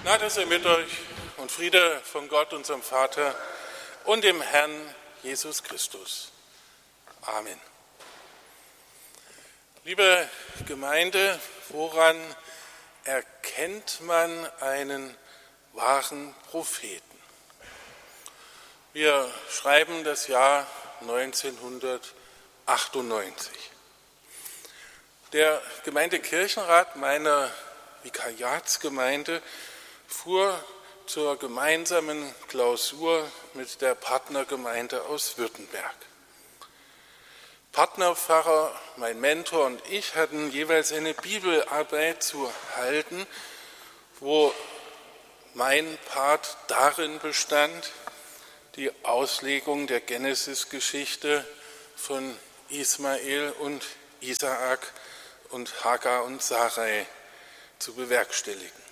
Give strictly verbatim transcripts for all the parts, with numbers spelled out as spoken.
Gnade sei mit euch und Friede von Gott, unserem Vater und dem Herrn Jesus Christus. Amen. Liebe Gemeinde, woran erkennt man einen wahren Propheten? Wir schreiben das Jahr neunzehnhundertachtundneunzig. Der Gemeindekirchenrat meiner Vikariatsgemeinde fuhr zur gemeinsamen Klausur mit der Partnergemeinde aus Württemberg. Partnerpfarrer, mein Mentor und ich hatten jeweils eine Bibelarbeit zu halten, wo mein Part darin bestand, die Auslegung der Genesis-Geschichte von Ismael und Isaak und Hagar und Sarai zu bewerkstelligen.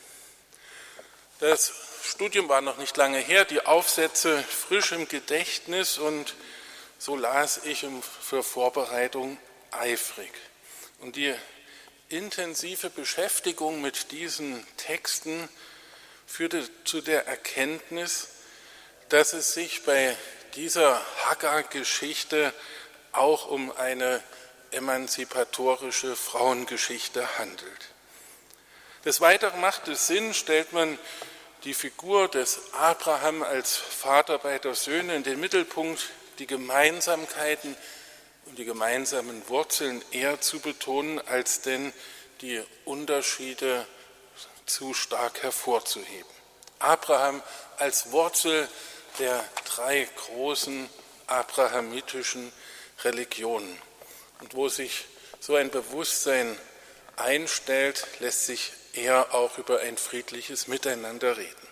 Das Studium war noch nicht lange her, die Aufsätze frisch im Gedächtnis und so las ich für Vorbereitung eifrig. Und die intensive Beschäftigung mit diesen Texten führte zu der Erkenntnis, dass es sich bei dieser Hagar-Geschichte auch um eine emanzipatorische Frauengeschichte handelt. Des Weiteren macht es Sinn, stellt man die Figur des Abraham als Vater beider Söhne in den Mittelpunkt, die Gemeinsamkeiten und die gemeinsamen Wurzeln eher zu betonen, als denn die Unterschiede zu stark hervorzuheben. Abraham als Wurzel der drei großen abrahamitischen Religionen. Und wo sich so ein Bewusstsein einstellt, lässt sich eher auch über ein friedliches Miteinander reden.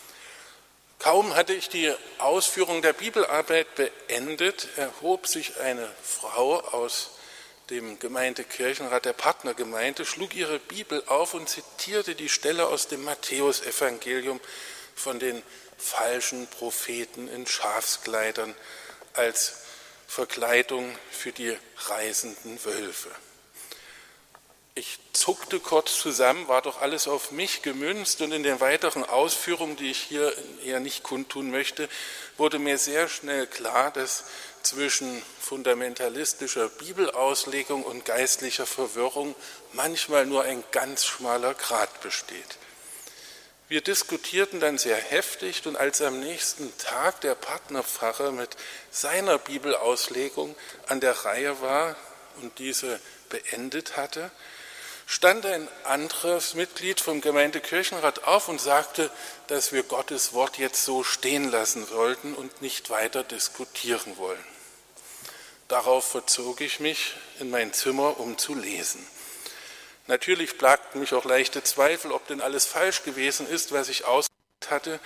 Kaum hatte ich die Ausführung der Bibelarbeit beendet, erhob sich eine Frau aus dem Gemeindekirchenrat der Partnergemeinde, schlug ihre Bibel auf und zitierte die Stelle aus dem Matthäusevangelium von den falschen Propheten in Schafskleidern als Verkleidung für die reisenden Wölfe. Ich zuckte kurz zusammen, war doch alles auf mich gemünzt und in den weiteren Ausführungen, die ich hier eher nicht kundtun möchte, wurde mir sehr schnell klar, dass zwischen fundamentalistischer Bibelauslegung und geistlicher Verwirrung manchmal nur ein ganz schmaler Grat besteht. Wir diskutierten dann sehr heftig und als am nächsten Tag der Partnerpfarrer mit seiner Bibelauslegung an der Reihe war und diese beendet hatte, stand ein anderes Mitglied vom Gemeindekirchenrat auf und sagte, dass wir Gottes Wort jetzt so stehen lassen sollten und nicht weiter diskutieren wollen. Darauf verzog ich mich in mein Zimmer, um zu lesen. Natürlich plagten mich auch leichte Zweifel, ob denn alles falsch gewesen ist, was ich ausgelegt hatte.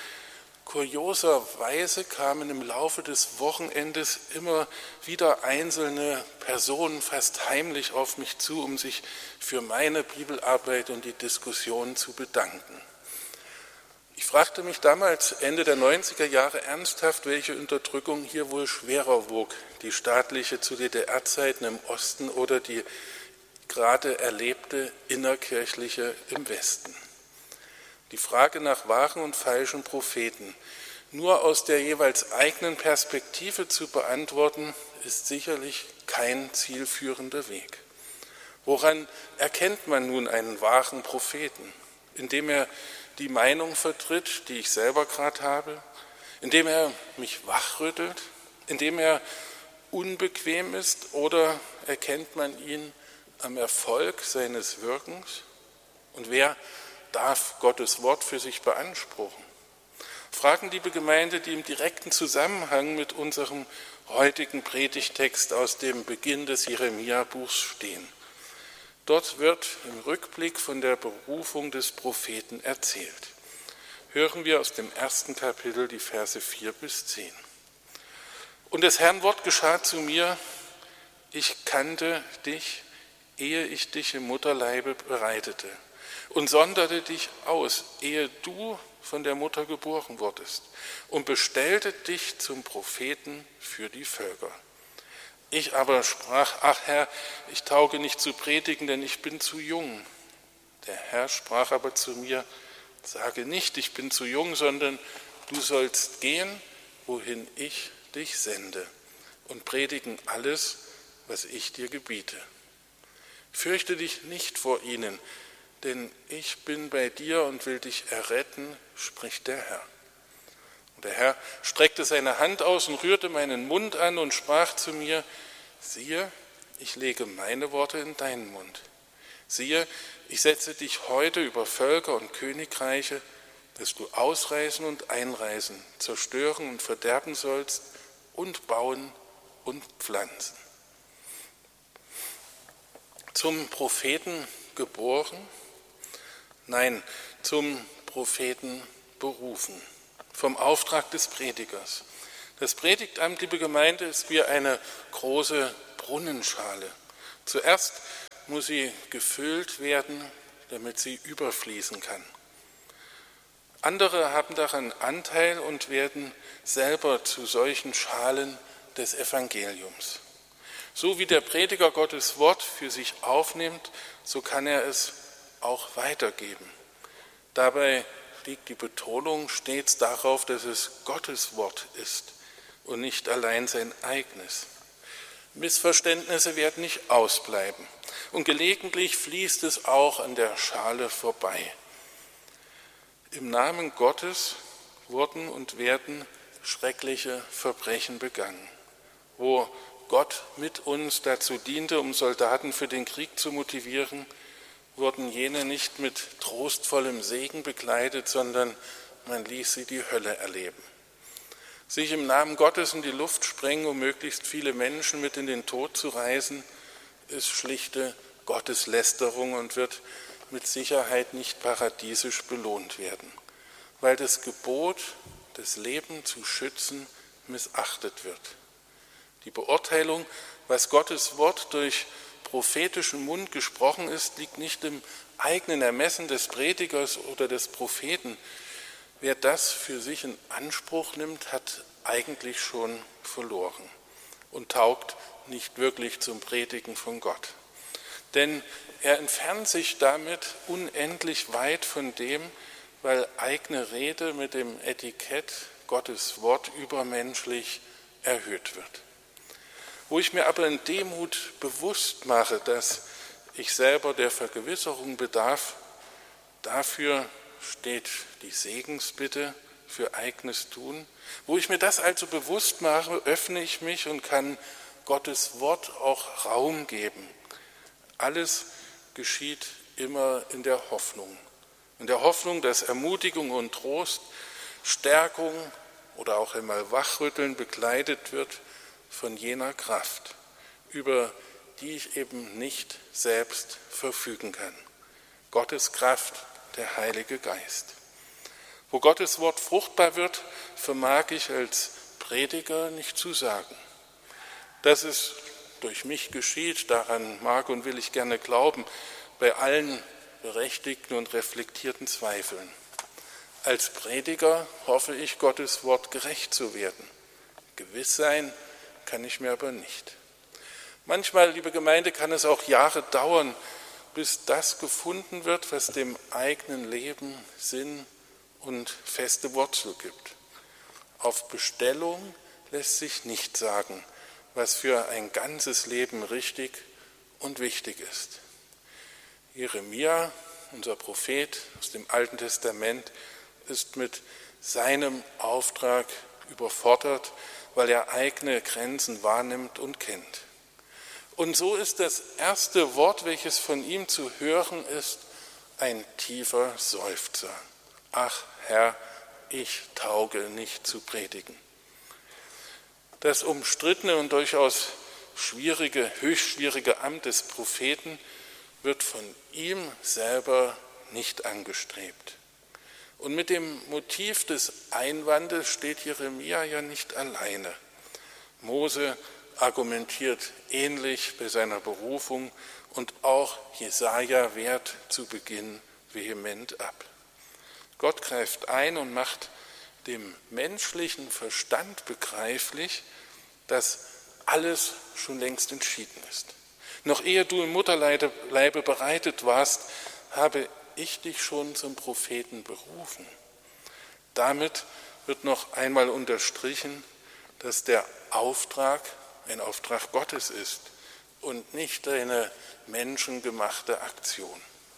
Kurioserweise kamen im Laufe des Wochenendes immer wieder einzelne Personen fast heimlich auf mich zu, um sich für meine Bibelarbeit und die Diskussion zu bedanken. Ich fragte mich damals, Ende der neunziger Jahre, ernsthaft, welche Unterdrückung hier wohl schwerer wog, die staatliche zu D D R-Zeiten im Osten oder die gerade erlebte innerkirchliche im Westen. Die Frage nach wahren und falschen Propheten nur aus der jeweils eigenen Perspektive zu beantworten, ist sicherlich kein zielführender Weg. Woran erkennt man nun einen wahren Propheten? Indem er die Meinung vertritt, die ich selber gerade habe, indem er mich wachrüttelt, indem er unbequem ist, oder erkennt man ihn am Erfolg seines Wirkens? Und wer darf Gottes Wort für sich beanspruchen? Fragen, liebe Gemeinde, die im direkten Zusammenhang mit unserem heutigen Predigtext aus dem Beginn des Jeremia-Buchs stehen. Dort wird im Rückblick von der Berufung des Propheten erzählt. Hören wir aus dem ersten Kapitel die Verse vier bis zehn. Und des Herrn Wort geschah zu mir: Ich kannte dich, ehe ich dich im Mutterleibe bereitete, und sonderte dich aus, ehe du von der Mutter geboren wurdest, und bestellte dich zum Propheten für die Völker. Ich aber sprach: Ach Herr, ich tauge nicht zu predigen, denn ich bin zu jung. Der Herr sprach aber zu mir: Sage nicht, ich bin zu jung, sondern du sollst gehen, wohin ich dich sende, und predigen alles, was ich dir gebiete. Fürchte dich nicht vor ihnen, denn ich bin bei dir und will dich erretten, spricht der Herr. Und der Herr streckte seine Hand aus und rührte meinen Mund an und sprach zu mir, siehe, ich lege meine Worte in deinen Mund. Siehe, ich setze dich heute über Völker und Königreiche, dass du ausreißen und einreißen, zerstören und verderben sollst und bauen und pflanzen. Zum Propheten geboren? Nein, zum Propheten berufen, vom Auftrag des Predigers. Das Predigtamt, liebe Gemeinde, ist wie eine große Brunnenschale. Zuerst muss sie gefüllt werden, damit sie überfließen kann. Andere haben daran Anteil und werden selber zu solchen Schalen des Evangeliums. So wie der Prediger Gottes Wort für sich aufnimmt, so kann er es auch weitergeben. Dabei liegt die Betonung stets darauf, dass es Gottes Wort ist und nicht allein sein eigenes. Missverständnisse werden nicht ausbleiben und gelegentlich fließt es auch an der Schale vorbei. Im Namen Gottes wurden und werden schreckliche Verbrechen begangen, wo Gott mit uns dazu diente, um Soldaten für den Krieg zu motivieren, wurden jene nicht mit trostvollem Segen begleitet, sondern man ließ sie die Hölle erleben. Sich im Namen Gottes in die Luft sprengen, um möglichst viele Menschen mit in den Tod zu reißen, ist schlichte Gotteslästerung und wird mit Sicherheit nicht paradiesisch belohnt werden, weil das Gebot, das Leben zu schützen, missachtet wird. Die Beurteilung, was Gottes Wort durch prophetischen Mund gesprochen ist, liegt nicht im eigenen Ermessen des Predigers oder des Propheten. Wer das für sich in Anspruch nimmt, hat eigentlich schon verloren und taugt nicht wirklich zum Predigen von Gott. Denn er entfernt sich damit unendlich weit von dem, weil eigene Rede mit dem Etikett Gottes Wort übermenschlich erhöht wird. Wo ich mir aber in Demut bewusst mache, dass ich selber der Vergewisserung bedarf, dafür steht die Segensbitte für eigenes Tun. Wo ich mir das also bewusst mache, öffne ich mich und kann Gottes Wort auch Raum geben. Alles geschieht immer in der Hoffnung. In der Hoffnung, dass Ermutigung und Trost, Stärkung oder auch einmal Wachrütteln begleitet wird von jener Kraft, über die ich eben nicht selbst verfügen kann. Gottes Kraft, der Heilige Geist. Wo Gottes Wort fruchtbar wird, vermag ich als Prediger nicht zu sagen. Dass es durch mich geschieht, daran mag und will ich gerne glauben, bei allen berechtigten und reflektierten Zweifeln. Als Prediger hoffe ich, Gottes Wort gerecht zu werden. Gewiss sein kann ich mir aber nicht. Manchmal, liebe Gemeinde, kann es auch Jahre dauern, bis das gefunden wird, was dem eigenen Leben Sinn und feste Wurzel gibt. Auf Bestellung lässt sich nicht sagen, was für ein ganzes Leben richtig und wichtig ist. Jeremia, unser Prophet aus dem Alten Testament, ist mit seinem Auftrag überfordert, weil er eigene Grenzen wahrnimmt und kennt. Und so ist das erste Wort, welches von ihm zu hören ist, ein tiefer Seufzer. Ach Herr, ich tauge nicht zu predigen. Das umstrittene und durchaus schwierige, höchst schwierige Amt des Propheten wird von ihm selber nicht angestrebt. Und mit dem Motiv des Einwandes steht Jeremia ja nicht alleine. Mose argumentiert ähnlich bei seiner Berufung und auch Jesaja wehrt zu Beginn vehement ab. Gott greift ein und macht dem menschlichen Verstand begreiflich, dass alles schon längst entschieden ist. Noch ehe du im Mutterleibe bereitet warst, habe ich dich schon zum Propheten berufen. Damit wird noch einmal unterstrichen, dass der Auftrag ein Auftrag Gottes ist und nicht eine menschengemachte Aktion.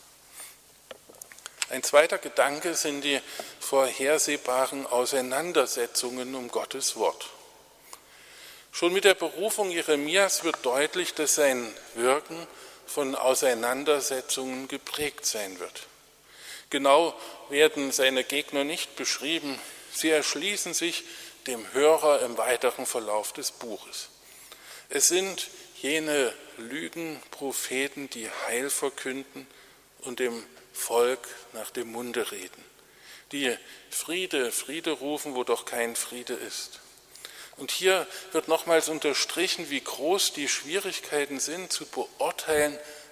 Ein zweiter Gedanke sind die vorhersehbaren Auseinandersetzungen um Gottes Wort. Schon mit der Berufung Jeremias wird deutlich, dass sein Wirken von Auseinandersetzungen geprägt sein wird. Genau werden seine Gegner nicht beschrieben, sie erschließen sich dem Hörer im weiteren Verlauf des Buches. Es sind jene Lügenpropheten, die Heil verkünden und dem Volk nach dem Munde reden, die Friede, Friede rufen, wo doch kein Friede ist. Und hier wird nochmals unterstrichen, wie groß die Schwierigkeiten sind, zu beurteilen,